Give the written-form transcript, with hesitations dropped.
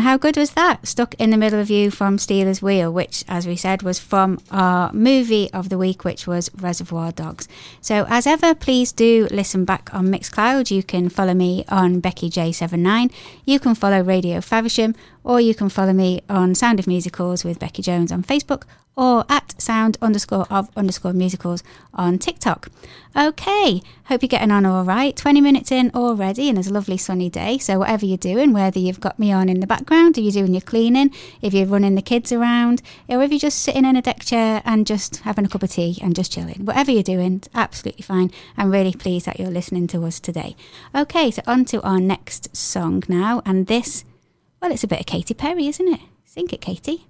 how good was that? Stuck in the Middle of You from Stealers Wheel, which, as we said, was from our movie of the week, which was Reservoir Dogs. So as ever, please do listen back on Mixcloud. You can follow me on BeckyJ79. You can follow Radio Faversham, or you can follow me on Sound of Musicals with Becky Jones on Facebook, or at sound_of_musicals on TikTok. Okay, hope you're getting on all right. 20 minutes in already, and it's a lovely sunny day. So whatever you're doing, whether you've got me on in the background, if you're doing your cleaning, if you're running the kids around, or if you're just sitting in a deck chair and just having a cup of tea and just chilling, whatever you're doing, it's absolutely fine. I'm really pleased that you're listening to us today. Okay, so on to our next song now, and this, well, it's a bit of Katy Perry, isn't it? Sing it, Katy.